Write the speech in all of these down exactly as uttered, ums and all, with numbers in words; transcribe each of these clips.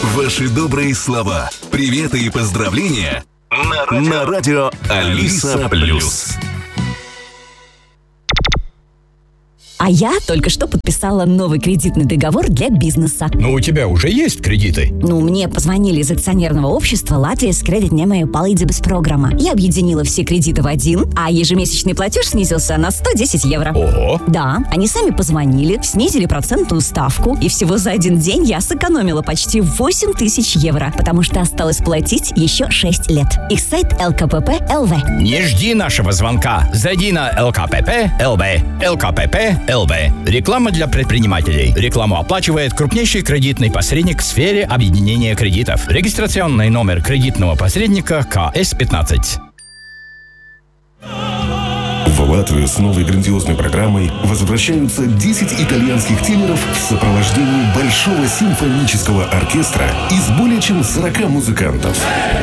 Ваши добрые слова, приветы и поздравления на радио, на радио Алиса Плюс. А я только что подписала новый кредитный договор для бизнеса. Но у тебя уже есть кредиты? Ну, мне позвонили из акционерного общества Латвийс Кредит Немēju palīdzības программа. Я объединила все кредиты в один, а ежемесячный платеж снизился на сто десять евро. Ого! Да, они сами позвонили, снизили процентную ставку, и всего за один день я сэкономила почти восемь тысяч евро, потому что осталось платить еще шесть лет. Их сайт эл ка пэ пэ точка эл ви. Не жди нашего звонка. Зайди на эл ка пэ пэ точка эл ви. эл ка пэ пэ точка эл ви. Реклама для предпринимателей. Рекламу оплачивает крупнейший кредитный посредник в сфере объединения кредитов. Регистрационный номер кредитного посредника ка эс пятнадцать. В Латвию с новой грандиозной программой возвращаются десять итальянских теноров в сопровождении большого симфонического оркестра из более чем сорока музыкантов.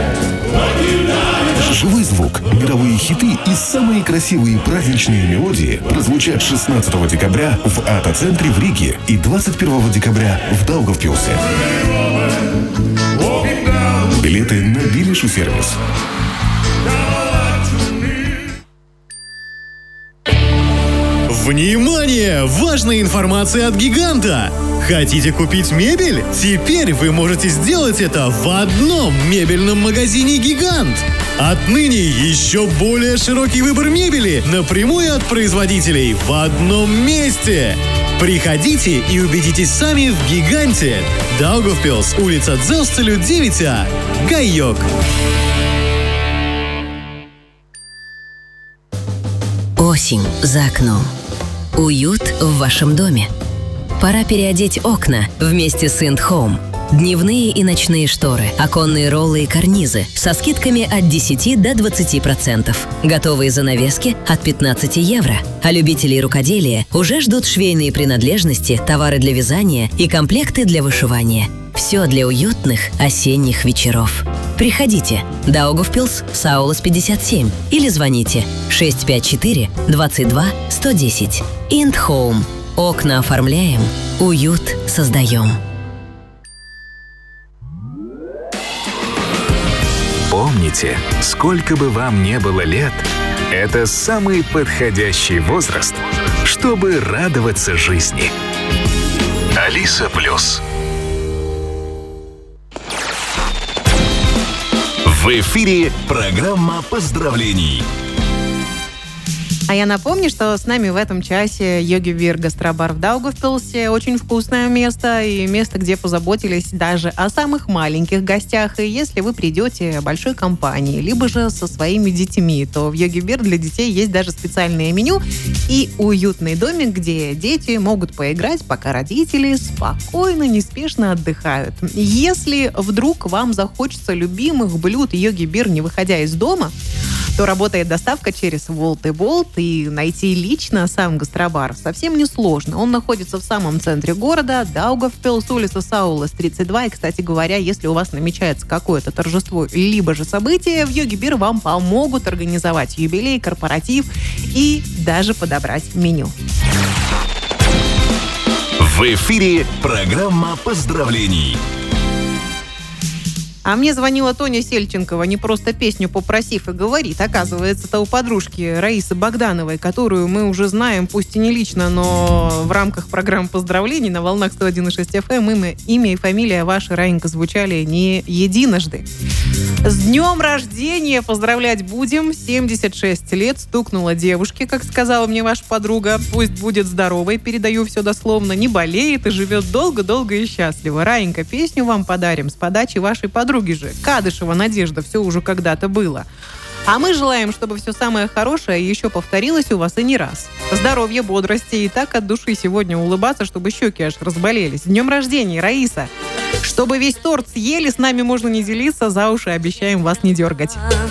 Живой звук, мировые хиты и самые красивые праздничные мелодии прозвучат шестнадцатого декабря в Ата-центре в Риге и двадцать первого декабря в Даугавпилсе. Билеты на Билишу сервис. Внимание! Важная информация от Гиганта! Хотите купить мебель? Теперь вы можете сделать это в одном мебельном магазине «Гигант». Отныне еще более широкий выбор мебели напрямую от производителей в одном месте. Приходите и убедитесь сами в «Гиганте». Даугавпилс, улица Дзелстелю, девять А. Гайок. Осень за окном. Уют в вашем доме. Пора переодеть окна вместе с Ind Home. Дневные и ночные шторы, оконные роллы и карнизы со скидками от десяти до двадцати процентов. Готовые занавески от пятнадцати евро. А любителей рукоделия уже ждут швейные принадлежности, товары для вязания и комплекты для вышивания. Все для уютных осенних вечеров. Приходите. Даугавпилс, Саулас пятьдесят семь. Или звоните шесть пять четыре двадцать два сто десять. Ind Home. Окна оформляем, уют создаем. Помните, сколько бы вам не было лет, это самый подходящий возраст, чтобы радоваться жизни. Алиса Плюс. В эфире программа поздравлений. А я напомню, что с нами в этом часе Йоги Бир гастробар в Даугавпилсе. Очень вкусное место и место, где позаботились даже о самых маленьких гостях. И если вы придете большой компанией, либо же со своими детьми, то в Йоги Бир для детей есть даже специальное меню и уютный домик, где дети могут поиграть, пока родители спокойно, неспешно отдыхают. Если вдруг вам захочется любимых блюд Йоги Бир, не выходя из дома, то работает доставка через Wolt и Bolt, и найти лично сам гастробар совсем несложно. Он находится в самом центре города, Даугавпилс, улица Саулас, тридцать два. И, кстати говоря, если у вас намечается какое-то торжество либо же событие, в Йоги Бир вам помогут организовать юбилей, корпоратив и даже подобрать меню. В эфире программа поздравлений. А мне звонила Тоня Сельченкова, не просто песню попросив, и говорит. Оказывается-то у подружки Раисы Богдановой, которую мы уже знаем, пусть и не лично, но в рамках программы поздравлений на волнах сто один и шесть эф эм имя, имя и фамилия ваша, Раинька, звучали не единожды. С днем рождения поздравлять будем. семьдесят шесть лет стукнула девушке, как сказала мне ваша подруга. Пусть будет здоровой, передаю все дословно, не болеет и живет долго-долго и счастливо. Раинька, песню вам подарим с подачи вашей подруги же. Кадышева Надежда, все уже когда-то было. А мы желаем, чтобы все самое хорошее еще повторилось у вас и не раз. Здоровья, бодрости и так от души сегодня улыбаться, чтобы щеки аж разболелись. С днем рождения, Раиса! Чтобы весь торт съели, с нами можно не делиться, за уши обещаем вас не дергать.